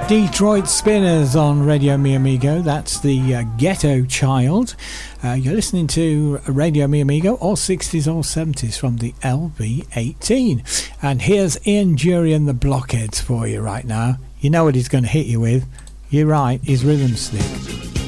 Detroit Spinners on Radio Mi Amigo. That's the Ghetto Child. You're listening to Radio Mi Amigo, all 60s, all 70s from the LB18. And here's Ian Dury and the Blockheads for you right now. You know what he's going to hit you with. You're right, his Rhythm Stick.